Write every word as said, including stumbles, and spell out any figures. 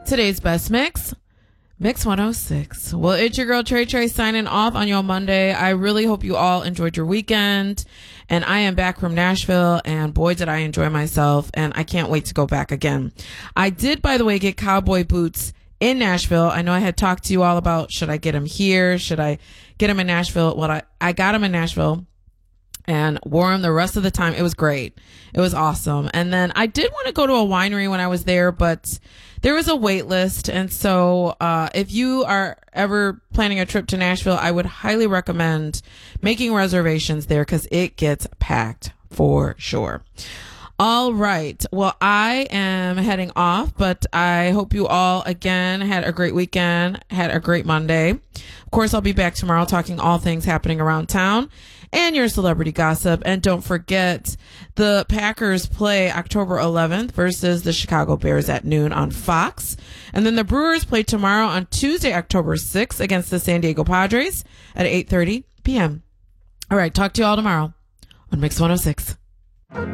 Today's best mix, Mix one oh six. Well, it's your girl Trey Trey signing off on your Monday. I really hope you all enjoyed your weekend. And I am back from Nashville, and boy, did I enjoy myself, and I can't wait to go back again. I did, by the way, get cowboy boots in Nashville. I know I had talked to you all about, should I get them here? Should I get them in Nashville? Well, I, I got them in Nashville and wore them the rest of the time. It was great. It was awesome. And then I did want to go to a winery when I was there, but there was a wait list. And so, uh, if you are ever planning a trip to Nashville, I would highly recommend making reservations there because it gets packed for sure. All right. Well, I am heading off, but I hope you all again had a great weekend, had a great Monday. Of course, I'll be back tomorrow talking all things happening around town and your celebrity gossip. And don't forget, the Packers play October eleventh versus the Chicago Bears at noon on Fox. And then the Brewers play tomorrow on Tuesday, October sixth against the San Diego Padres at eight thirty p.m. All right. Talk to you all tomorrow on Mix one oh six.